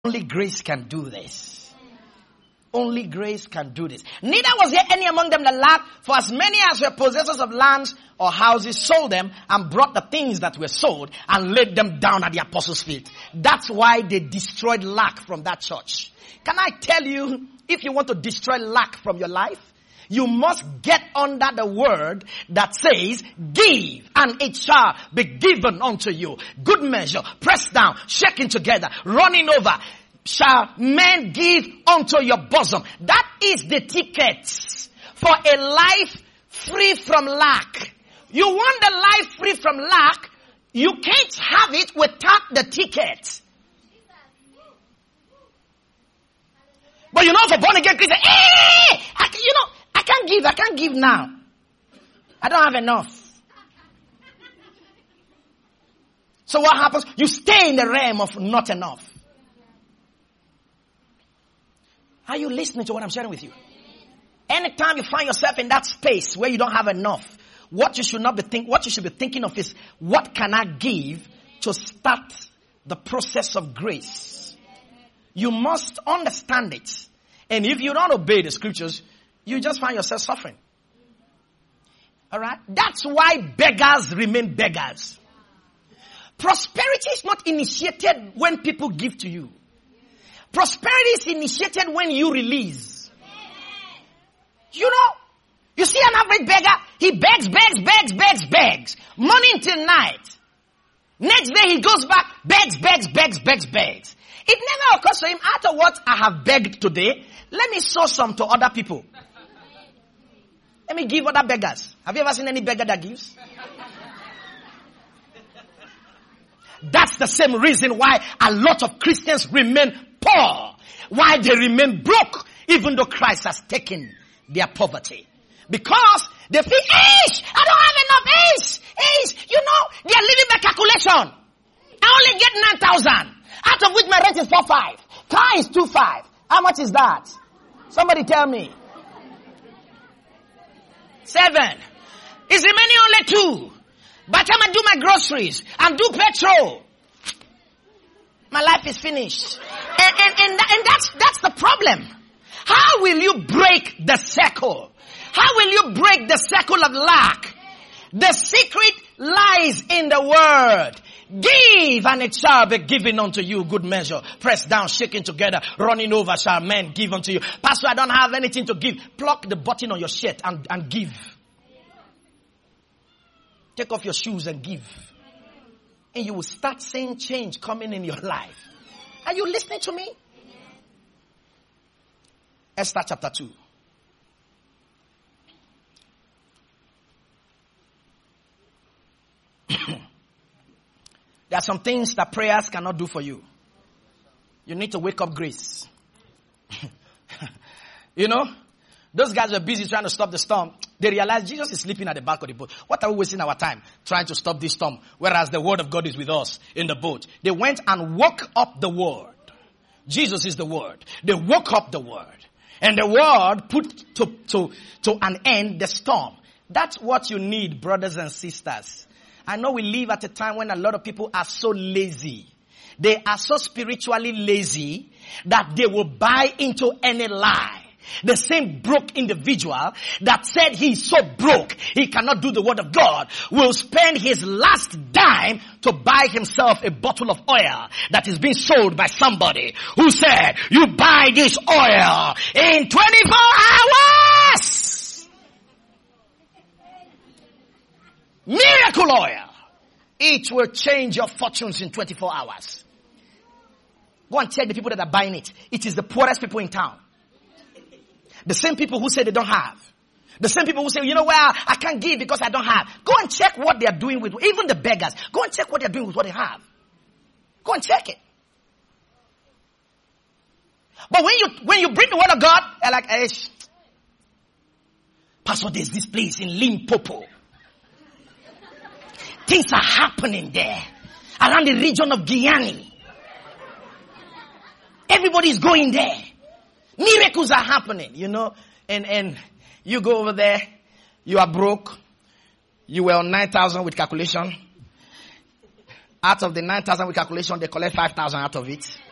Only grace can do this. Only grace can do this. Neither was there any among them that lacked, for as many as were possessors of lands or houses sold them and brought the things that were sold and laid them down at the apostles' feet. That's why they destroyed lack from that church. Can I tell you, if you want to destroy lack from your life, you must get under the word that says, give and it shall be given unto you. Good measure, pressed down, shaking together, running over, shall men give unto your bosom. That is the ticket for a life free from lack. You want the life free from lack, you can't have it without the ticket. But you know, for born again Christians, I can't give now. I don't have enough. So what happens? You stay in the realm of not enough. Are you listening to what I'm sharing with you? Anytime you find yourself in that space where you don't have enough, what you should be thinking of is, what can I give to start the process of grace? You must understand it. And if you don't obey the scriptures, you just find yourself suffering. Alright? That's why beggars remain beggars. Prosperity is not initiated when people give to you. Prosperity is initiated when you release. You know, you see an average beggar, he begs. Morning till night. Next day he goes back, begs. It never occurs to him, after what I have begged today, let me sow some to other people. Let me give other beggars. Have you ever seen any beggar that gives? That's the same reason why a lot of Christians remain poor. Why they remain broke, even though Christ has taken their poverty. Because they feel, I don't have enough, you know, they are living by calculation. I only get 9,000, out of which my rent is 4,500. Car is 2,500. How much is that? Somebody tell me. 7. It's remaining only 2. By the time I do my groceries and do petrol, my life is finished. And that's the problem. How will you break the circle? How will you break the circle of lack? The secret lies in the word. Give and it shall be given unto you, good measure. Pressed down, shaking together, running over shall men give unto you. Pastor, I don't have anything to give. Pluck the button on your shirt and give. Take off your shoes and give. And you will start seeing change coming in your life. Are you listening to me? Esther chapter 2. There are some things that prayers cannot do for you. You need to wake up grace. You know, those guys were busy trying to stop the storm. They realized Jesus is sleeping at the back of the boat. What are we wasting our time trying to stop this storm? Whereas the word of God is with us in the boat. They went and woke up the word. Jesus is the word. They woke up the word. And the word put to an end the storm. That's what you need, brothers and sisters. I know we live at a time when a lot of people are so lazy. They are so spiritually lazy that they will buy into any lie. The same broke individual that said he's so broke, he cannot do the word of God, will spend his last dime to buy himself a bottle of oil that is being sold by somebody who said, you buy this oil in 24 hours. Miracle oil. It will change your fortunes in 24 hours. Go and check the people that are buying it. It is the poorest people in town. The same people who say they don't have. The same people who say, you know what, I can't give because I don't have. Go and check what they are doing with, even the beggars. Go and check what they are doing with what they have. Go and check it. But when you bring the word of God, they're like, hey, Pastor, there's this place in Limpopo. Things are happening there. Around the region of Guyana. Everybody's going there. Miracles are happening, you know. And you go over there. You are broke. You were on 9,000 with calculation. Out of the 9,000 with calculation, they collect 5,000 out of it.